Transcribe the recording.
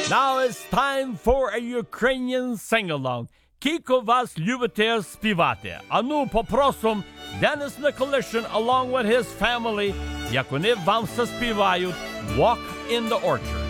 Now it's time for a Ukrainian sing-along. Кілько вас любите співати. Ану, попросом Dennis Nicolishin along with his family, як вони вам заспівають Walk in the Orchard.